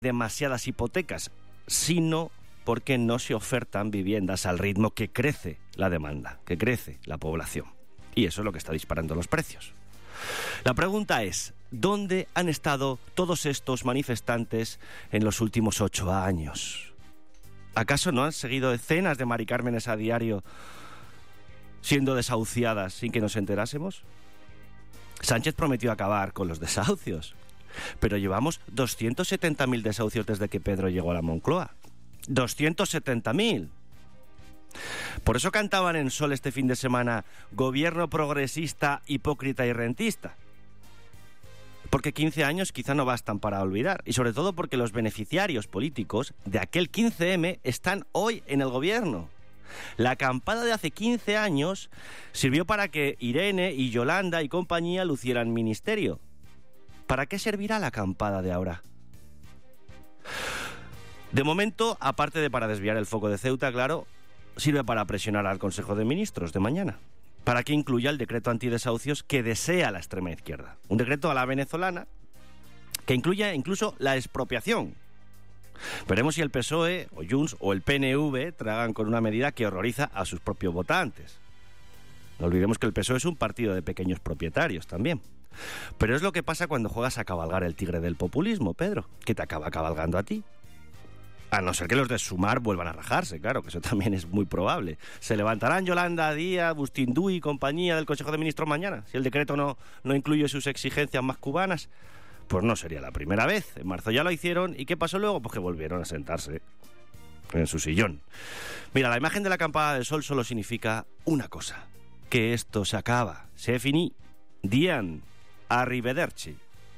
demasiadas hipotecas, sino porque no se ofertan viviendas al ritmo que crece la demanda, que crece la población. Y eso es lo que está disparando los precios. La pregunta es, ¿dónde han estado todos estos manifestantes en los últimos 8 años? ¿Acaso no han seguido decenas de Mari Cármenes a diario siendo desahuciadas sin que nos enterásemos? Sánchez prometió acabar con los desahucios, pero llevamos 270.000 desahucios desde que Pedro llegó a la Moncloa. 270.000. Por eso cantaban en Sol este fin de semana: gobierno progresista, hipócrita y rentista. Porque 15 años quizá no bastan para olvidar, y sobre todo porque los beneficiarios políticos de aquel 15M están hoy en el gobierno. La acampada de hace 15 años sirvió para que Irene y Yolanda y compañía lucieran ministerio. ¿Para qué servirá la acampada de ahora? De momento, aparte de para desviar el foco de Ceuta, claro, sirve para presionar al Consejo de Ministros de mañana, para que incluya el decreto antidesahucios que desea la extrema izquierda. Un decreto a la venezolana que incluya incluso la expropiación. Veremos si el PSOE, o Junts, o el PNV tragan con una medida que horroriza a sus propios votantes. No olvidemos que el PSOE es un partido de pequeños propietarios también. Pero es lo que pasa cuando juegas a cabalgar el tigre del populismo, Pedro, que te acaba cabalgando a ti. A no ser que los de Sumar vuelvan a rajarse, claro, que eso también es muy probable. ¿Se levantarán Yolanda Díaz, Bustindú y compañía del Consejo de Ministros mañana? Si el decreto no incluye sus exigencias más cubanas, pues no sería la primera vez. En marzo ya lo hicieron, ¿y qué pasó luego? Pues que volvieron a sentarse en su sillón. Mira, la imagen de la acampada del Sol solo significa una cosa: que esto se acaba, se finí, dien, arrivederci.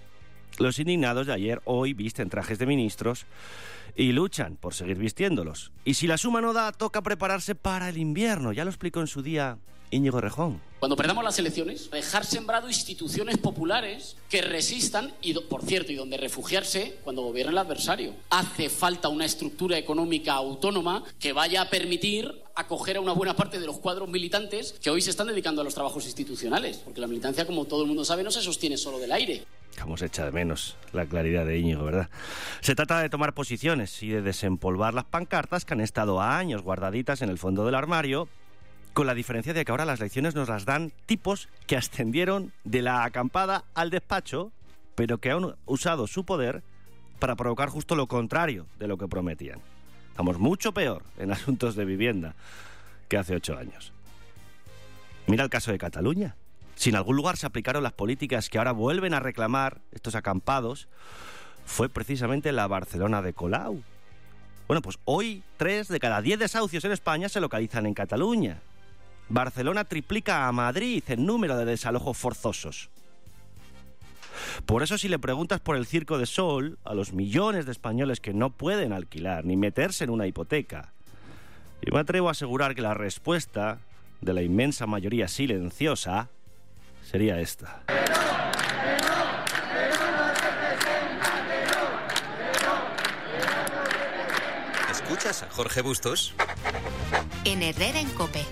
Los indignados de ayer hoy visten trajes de ministros y luchan por seguir vistiéndolos. Y si la suma no da, toca prepararse para el invierno. Ya lo explicó en su día Íñigo Errejón. Cuando perdamos las elecciones, dejar sembrado instituciones populares que resistan y, por cierto, y donde refugiarse cuando gobierne el adversario. Hace falta una estructura económica autónoma que vaya a permitir acoger a una buena parte de los cuadros militantes que hoy se están dedicando a los trabajos institucionales. Porque la militancia, como todo el mundo sabe, no se sostiene solo del aire. Cómo se echa de menos la claridad de Íñigo, ¿verdad? Se trata de tomar posiciones y de desempolvar las pancartas que han estado años guardaditas en el fondo del armario, con la diferencia de que ahora las lecciones nos las dan tipos que ascendieron de la acampada al despacho, pero que han usado su poder para provocar justo lo contrario de lo que prometían. Estamos mucho peor en asuntos de vivienda que hace 8 años. Mira el caso de Cataluña. Si en algún lugar se aplicaron las políticas que ahora vuelven a reclamar estos acampados, fue precisamente la Barcelona de Colau. Bueno, pues hoy 3 de cada 10 desahucios en España se localizan en Cataluña. Barcelona triplica a Madrid en número de desalojos forzosos. Por eso, si le preguntas por el Circo de Sol a los millones de españoles que no pueden alquilar ni meterse en una hipoteca, yo me atrevo a asegurar que la respuesta de la inmensa mayoría silenciosa sería esta. ¿Escuchas a Jorge Bustos? En Herrera en COPE.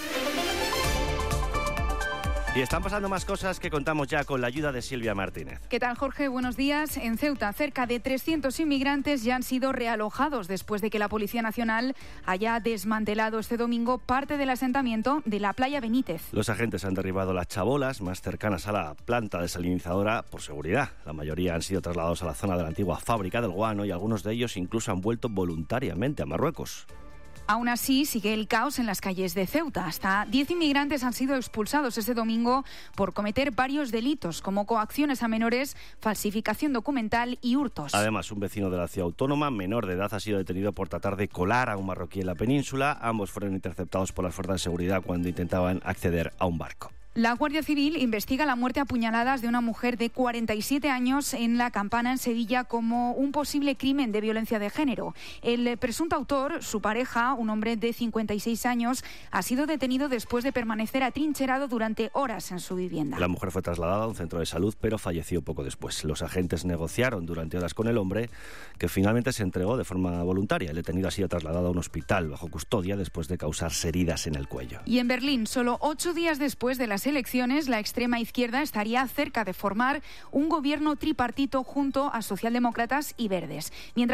Y están pasando más cosas que contamos ya con la ayuda de Silvia Martínez. ¿Qué tal, Jorge? Buenos días. En Ceuta, cerca de 300 inmigrantes ya han sido realojados después de que la Policía Nacional haya desmantelado este domingo parte del asentamiento de la playa Benítez. Los agentes han derribado las chabolas más cercanas a la planta desalinizadora por seguridad. La mayoría han sido trasladados a la zona de la antigua fábrica del guano y algunos de ellos incluso han vuelto voluntariamente a Marruecos. Aún así, sigue el caos en las calles de Ceuta. Hasta 10 inmigrantes han sido expulsados este domingo por cometer varios delitos, como coacciones a menores, falsificación documental y hurtos. Además, un vecino de la ciudad autónoma, menor de edad, ha sido detenido por tratar de colar a un marroquí en la península. Ambos fueron interceptados por las fuerzas de seguridad cuando intentaban acceder a un barco. La Guardia Civil investiga la muerte a puñaladas de una mujer de 47 años en La Campana, en Sevilla, como un posible crimen de violencia de género. El presunto autor, su pareja, un hombre de 56 años, ha sido detenido después de permanecer atrincherado durante horas en su vivienda. La mujer fue trasladada a un centro de salud, pero falleció poco después. Los agentes negociaron durante horas con el hombre, que finalmente se entregó de forma voluntaria. El detenido ha sido trasladado a un hospital bajo custodia después de causarse heridas en el cuello. Y en Berlín, solo 8 días después del asesinato las elecciones, la extrema izquierda estaría cerca de formar un gobierno tripartito junto a socialdemócratas y verdes. Mientras